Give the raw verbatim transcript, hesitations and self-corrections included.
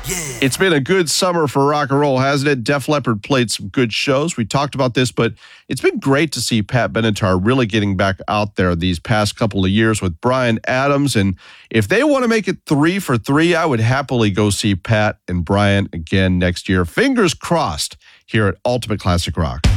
It's been a good summer for rock and roll, hasn't it? Def Leppard played some good shows. We talked about this, but it's been great to see Pat Benatar really getting back out there these past couple of years with Bryan Adams. And if they want to make it three for three, I would happily go see Pat and Bryan again next year. Fingers crossed here at Ultimate Classic Rock.